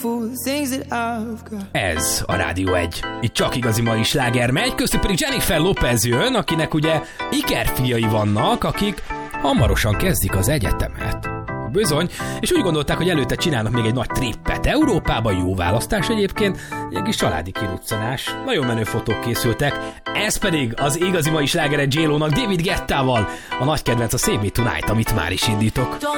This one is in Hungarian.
Ez a Rádió 1. Itt csak igazi mai sláger megy, köztük pedig Jennifer Lopez jön, akinek ugye ikerfiai vannak, akik hamarosan kezdik az egyetemet. Bizony, és úgy gondolták, hogy előtte csinálnak még egy nagy trippet Európába, jó választás egyébként, egy kis családi kiruccanás, nagyon menő fotók készültek, ez pedig az igazi mai slágere J-Lo-nak David Guettával, a nagy kedvenc a Save Me Tonight, amit már is indítok.